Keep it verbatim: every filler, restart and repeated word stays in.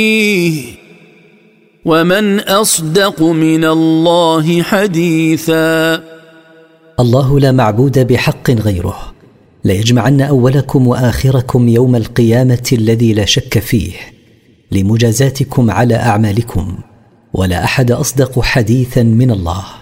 ومن أصدق من الله حديثا. الله لا معبود بحق غيره، ليجمعن أولكم وآخركم يوم القيامة الذي لا شك فيه لمجازاتكم على أعمالكم، ولا أحد أصدق حديثا من الله.